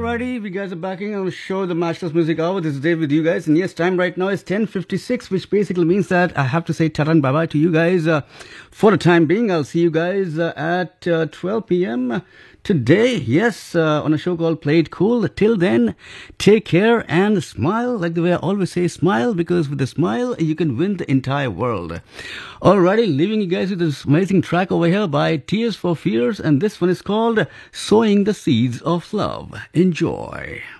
Alrighty, we guys are backing on the show, the Matchless Music Hour. This is Dave with you guys, and yes, time right now is 10:56, which basically means that I have to say tata and bye-bye to you guys for the time being. I'll see you guys at 12 p.m. today, yes, on a show called Play It Cool. Till then, take care and smile, like the way I always say, smile, because with a smile, you can win the entire world. Alrighty, leaving you guys with this amazing track over here by Tears for Fears, and this one is called Sowing the Seeds of Love. Enjoy.